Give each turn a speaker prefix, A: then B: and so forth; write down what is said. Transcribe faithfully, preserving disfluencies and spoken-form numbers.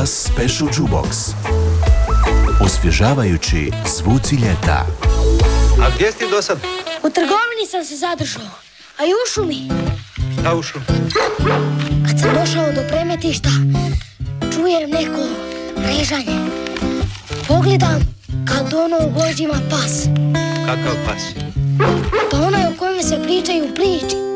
A: Buzz Special Jukebox. Osvježavajući zvuci ljeta.
B: A gdje si ti do sad?
C: U trgovini sam se zadržao, a i u šumi.
B: Šta u šumi?
C: Kad sam došao do premetišta, čujem neko režanje. Pogledam, kad ono ugođima pas.
B: Kakav pas?
C: Pa onaj o kojem se pričaju priči.